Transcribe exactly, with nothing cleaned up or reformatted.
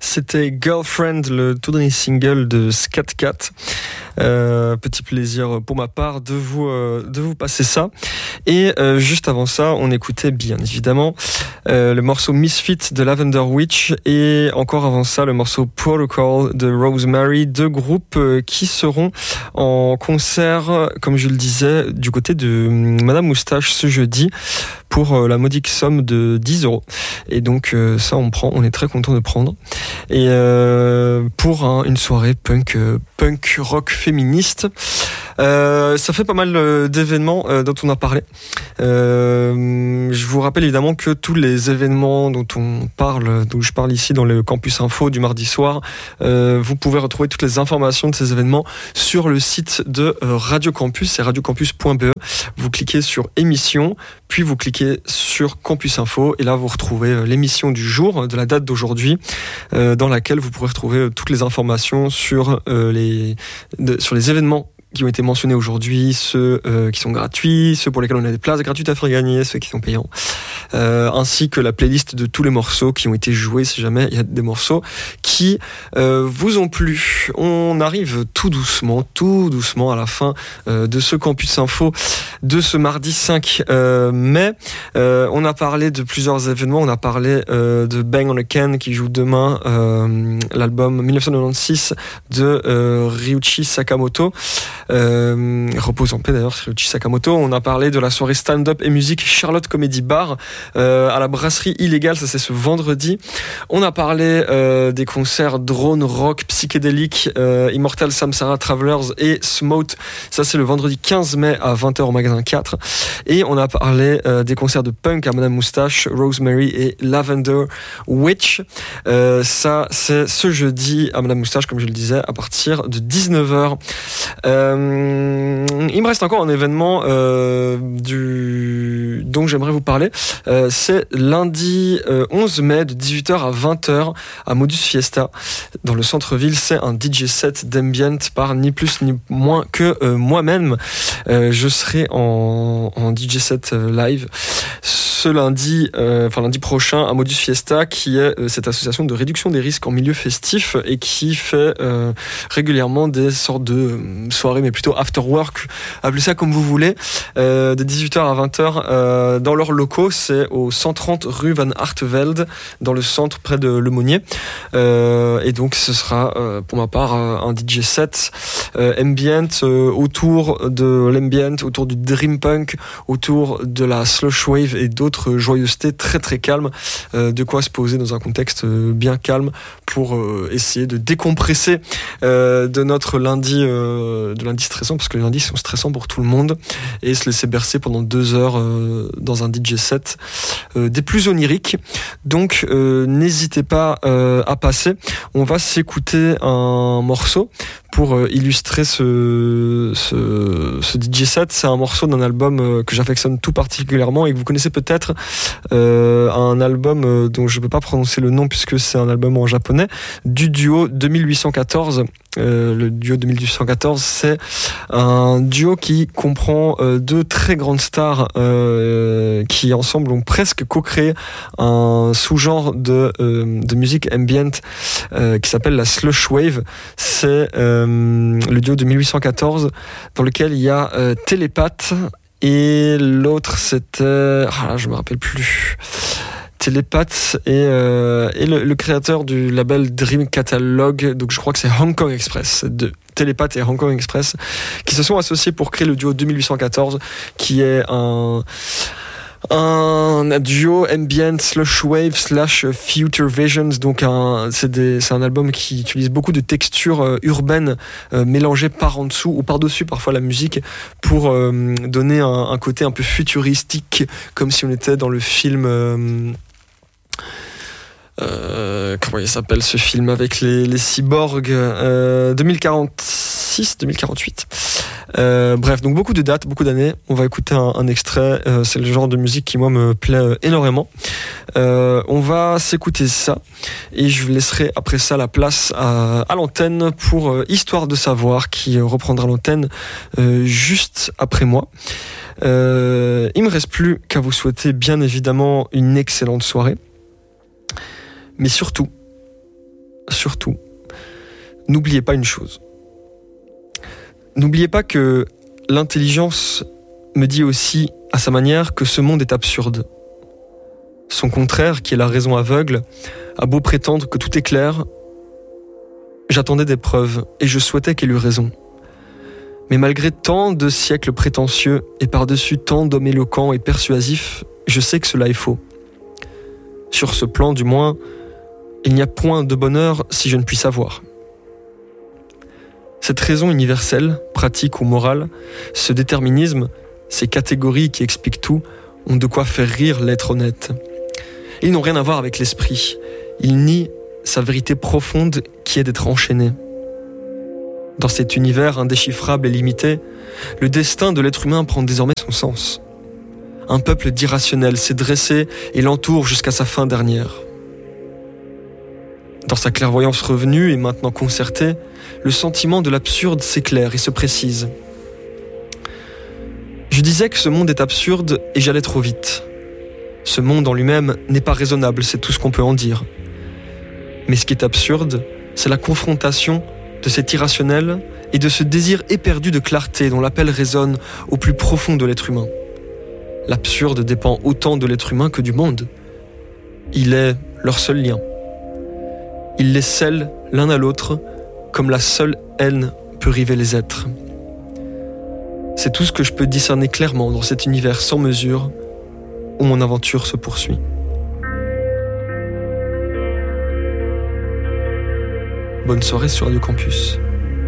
c'était Girlfriend, le tout dernier single de Scat Cat. Euh, petit plaisir pour ma part de vous euh, de vous passer ça. Et euh, juste avant ça, on écoutait bien évidemment euh, le morceau Misfit de Lavender Witch et encore avant ça le morceau Protocol de Rosemary, deux groupes euh, qui seront en concert, comme je le disais, du côté de Madame Moustache ce jeudi pour euh, la modique somme de dix euros. Et donc euh, ça on prend, on est très content de prendre. Et euh, pour hein, une soirée punk euh, punk rock féministe. Euh, ça fait pas mal euh, d'événements euh, dont on a parlé. Euh, je vous rappelle évidemment que tous les événements dont on parle, dont je parle ici dans le Campus Info du mardi soir, euh, vous pouvez retrouver toutes les informations de ces événements sur le site de euh, Radio Campus, c'est radiocampus point b e. Vous cliquez sur émission, puis vous cliquez sur Campus Info, et là vous retrouvez euh, l'émission du jour, de la date d'aujourd'hui, euh, dans laquelle vous pourrez retrouver euh, toutes les informations sur euh, les de, sur les événements qui ont été mentionnés aujourd'hui, ceux euh, qui sont gratuits, ceux pour lesquels on a des places gratuites à faire gagner, ceux qui sont payants, euh, ainsi que la playlist de tous les morceaux qui ont été joués, si jamais il y a des morceaux qui euh, vous ont plu. On arrive tout doucement, tout doucement à la fin euh, de ce Campus Info de ce mardi cinq mai. Euh, on a parlé de plusieurs événements, on a parlé euh, de Bang on a Can qui joue demain, euh, l'album dix-neuf cent quatre-vingt-seize de euh, Ryuichi Sakamoto. Euh, repose en paix d'ailleurs, Ryuichi Sakamoto. On a parlé de la soirée stand-up et musique Charlotte Comedy Bar euh, à la brasserie Illégale, ça c'est ce vendredi. On a parlé euh, des concerts drone, rock, psychédélique, euh, Immortal Samsara Travelers et Smote, ça c'est le vendredi quinze mai à vingt heures au magasin quatre. Et on a parlé euh, des concerts de punk à Madame Moustache, Rosemary et Lavender Witch. Euh, ça c'est ce jeudi à Madame Moustache, comme je le disais, à partir de dix-neuf heures. Euh, il me reste encore un événement euh, du... dont j'aimerais vous parler. Euh, c'est lundi euh, onze mai de dix-huit heures à vingt heures à Modus Fiesta dans le centre-ville. C'est un D J set d'ambient par ni plus ni moins que euh, moi-même. Euh, je serai en, en D J set euh, live ce lundi, euh, enfin lundi prochain à Modus Fiesta, qui est euh, cette association de réduction des risques en milieu festif et qui fait euh, régulièrement des sortes de euh, soirées, mais plutôt after work, appelez ça comme vous voulez, euh, de dix-huit heures à vingt heures euh, dans leurs locaux. C'est au cent trente rue Van Hartevelde, dans le centre près de Lemonnier. Euh, et donc ce sera euh, pour ma part euh, un D J set euh, ambient euh, autour de l'ambient, autour du dream punk, autour de la slush wave et d'autres joyeusetés très très calmes, euh, de quoi se poser dans un contexte euh, bien calme pour euh, essayer de décompresser euh, de notre lundi euh, de lundi stressant, parce que les lundis sont stressants pour tout le monde, et se laisser bercer pendant deux heures euh, dans un D J set euh, des plus oniriques. Donc euh, n'hésitez pas euh, à passer. On va s'écouter un morceau pour euh, illustrer ce, ce, ce D J set. C'est un morceau d'un album euh, que j'affectionne tout particulièrement et que vous connaissez peut-être, euh, un album euh, dont je ne peux pas prononcer le nom puisque c'est un album en japonais, du duo deux mille huit cent quatorze. Euh, le duo deux mille huit cent quatorze, c'est un duo qui comprend euh, deux très grandes stars euh, qui ensemble ont presque co-créé un sous-genre de, euh, de musique ambient euh, qui s'appelle la slush wave. C'est euh, le duo de mille huit cent quatorze dans lequel il y a euh, Télépathe et l'autre c'était... Ah, je me rappelle plus... Télépathe et, euh, et le, le créateur du label Dream Catalog, donc je crois que c'est Hong Kong Express, de Télépathe et Hong Kong Express, qui se sont associés pour créer le duo deux mille huit cent quatorze, qui est un... un duo ambient slush wave slash future visions. Donc un, c'est, des, c'est un album qui utilise beaucoup de textures euh, urbaines euh, mélangées par en dessous ou par dessus parfois la musique pour euh, donner un, un côté un peu futuristique, comme si on était dans le film euh, Euh, comment il s'appelle ce film avec les, les cyborgs, euh, deux mille quarante-six, deux mille quarante-huit. Euh, bref, donc beaucoup de dates, beaucoup d'années. On va écouter un, un extrait. Euh, c'est le genre de musique qui moi me plaît euh, énormément. Euh, on va s'écouter ça et je laisserai après ça la place à, à l'antenne pour euh, Histoire de savoir, qui euh, reprendra l'antenne euh, juste après moi. Euh, il me reste plus qu'à vous souhaiter bien évidemment une excellente soirée. Mais surtout, surtout, n'oubliez pas une chose. N'oubliez pas que l'intelligence me dit aussi, à sa manière, que ce monde est absurde. Son contraire, qui est la raison aveugle, a beau prétendre que tout est clair, j'attendais des preuves et je souhaitais qu'elle eût raison. Mais malgré tant de siècles prétentieux et par-dessus tant d'hommes éloquents et persuasifs, je sais que cela est faux. Sur ce plan, du moins, il n'y a point de bonheur si je ne puis savoir. Cette raison universelle, pratique ou morale, ce déterminisme, ces catégories qui expliquent tout, ont de quoi faire rire l'être honnête. Ils n'ont rien à voir avec l'esprit. Ils nient sa vérité profonde qui est d'être enchaîné. Dans cet univers indéchiffrable et limité, le destin de l'être humain prend désormais son sens. Un peuple d'irrationnels s'est dressé et l'entoure jusqu'à sa fin dernière. Dans sa clairvoyance revenue et maintenant concertée, le sentiment de l'absurde s'éclaire et se précise. Je disais que ce monde est absurde et j'allais trop vite. Ce monde en lui-même n'est pas raisonnable, c'est tout ce qu'on peut en dire. Mais ce qui est absurde, c'est la confrontation de cet irrationnel et de ce désir éperdu de clarté dont l'appel résonne au plus profond de l'être humain. L'absurde dépend autant de l'être humain que du monde. Il est leur seul lien. Il les scelle l'un à l'autre comme la seule haine peut river les êtres. C'est tout ce que je peux discerner clairement dans cet univers sans mesure où mon aventure se poursuit. Bonne soirée sur Radio Campus.